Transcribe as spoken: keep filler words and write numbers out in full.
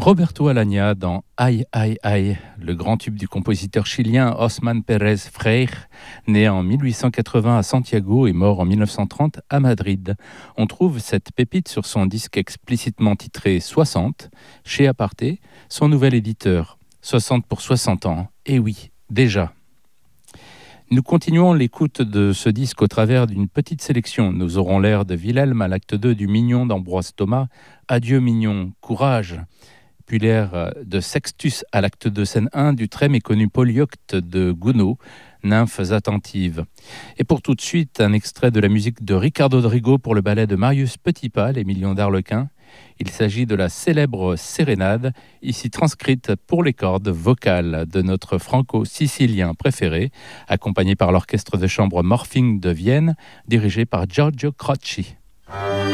Roberto Alagna dans Aïe Aïe Aïe, le grand tube du compositeur chilien Osman Pérez Freire, né en mille huit cent quatre-vingts à Santiago et mort en mille neuf cent trente à Madrid. On trouve cette pépite sur son disque explicitement titré soixante, chez Aparté, son nouvel éditeur. soixante pour soixante ans, et oui, déjà. Nous continuons l'écoute de ce disque au travers d'une petite sélection. Nous aurons l'air de Wilhelm à l'acte deux du Mignon d'Ambroise Thomas, Adieu Mignon, courage. Puis l'air de Sextus à l'acte deux scène un du très méconnu Polyocte de Gounod, Nymphes attentives. Et pour tout de suite, un extrait de la musique de Ricardo Drigo pour le ballet de Marius Petipa, Les Millions d'Arlequin. Il s'agit de la célèbre sérénade, ici transcrite pour les cordes vocales de notre franco-sicilien préféré, accompagné par l'orchestre de chambre Morphing de Vienne, dirigé par Giorgio Crocci.